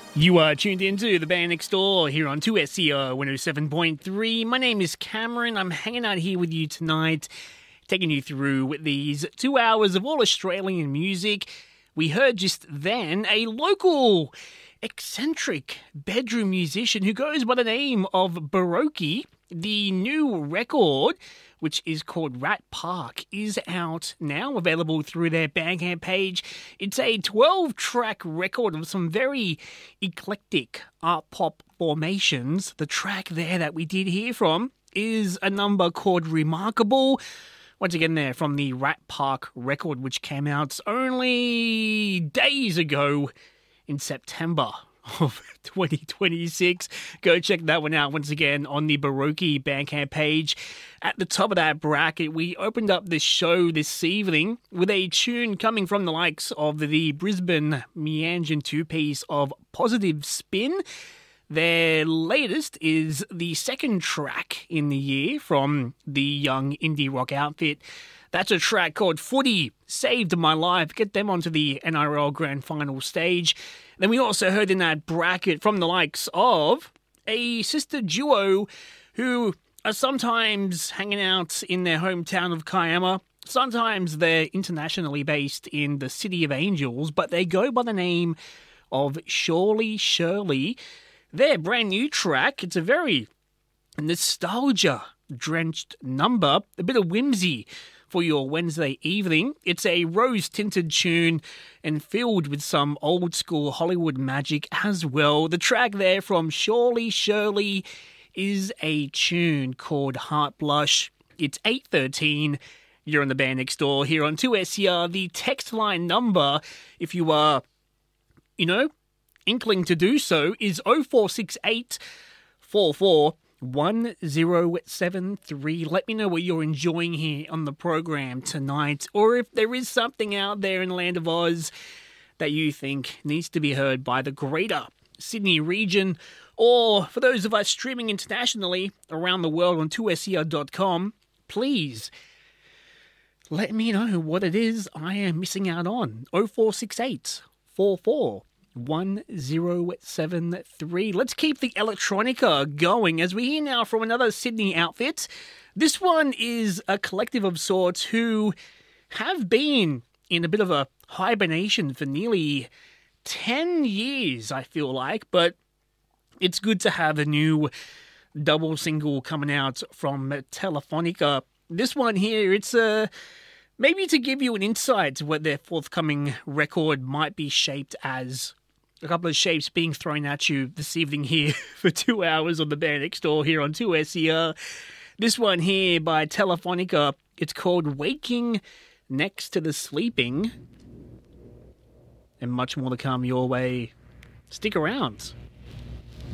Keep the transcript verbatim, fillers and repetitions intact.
You are tuned into The Band Next Door here on two S C O one oh seven point three. My name is Cameron. I'm hanging out here with you tonight, taking you through these two hours of all Australian music. We heard just then a local eccentric bedroom musician who goes by the name of Baroque. The new record, which is called Rat Park, is out now, available through their Bandcamp page. It's a twelve-track record of some very eclectic art pop formations. The track there that we did hear from is a number called Remarkable. Once again there from the Rat Park record, which came out only days ago in September of twenty twenty-six. Go check that one out once again on the Baroque Bandcamp page. At the top of that bracket, we opened up this show this evening with a tune coming from the likes of the Brisbane Meanjin two-piece of Positive Spin. Their latest is the second track in the year from the young indie rock outfit. That's a track called Footy, Saved My Life. Get them onto the N R L Grand Final stage. Then we also heard in that bracket from the likes of a sister duo who are sometimes hanging out in their hometown of Kiama. Sometimes they're internationally based in the City of Angels, but they go by the name of Surely Shirley. Their brand new track, it's a very nostalgia-drenched number, a bit of whimsy for your Wednesday evening. It's a rose-tinted tune and filled with some old-school Hollywood magic as well. The track there from Surely Shirley is a tune called Heart Blush. It's eight thirteen. You're on The Band Next Door here on two S C R. The text line number, if you are, you know, inkling to do so, is oh four six eight, four four one oh seven three. Let me know what you're enjoying here on the program tonight, or if there is something out there in the land of Oz that you think needs to be heard by the greater Sydney region, or for those of us streaming internationally around the world on two S C R dot com, please let me know what it is I am missing out on. oh four six eight, four four one oh seven three. Let's keep the electronica going as we hear now from another Sydney outfit. This one is a collective of sorts who have been in a bit of a hibernation for nearly ten years, I feel like, but it's good to have a new double single coming out from Telefonica. This one here, it's a maybe to give you an insight to what their forthcoming record might be shaped as. A couple of shapes being thrown at you this evening here for two hours on The Band Next Door here on two S C R. This one here by Telefonica, it's called Waking Next to the Sleeping. And much more to come your way. Stick around.